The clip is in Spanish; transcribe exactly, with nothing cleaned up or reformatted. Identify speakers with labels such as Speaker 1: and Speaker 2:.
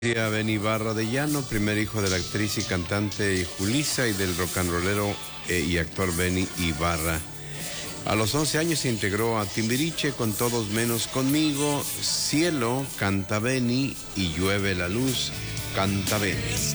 Speaker 1: A Benny Ibarra de Llano, primer hijo de la actriz y cantante Julissa y del rock and rollero eh, y actor Benny Ibarra. A los once años se integró a Timbiriche con Todos Menos Conmigo, Cielo, Canta Benny y Llueve la Luz, Canta Benny.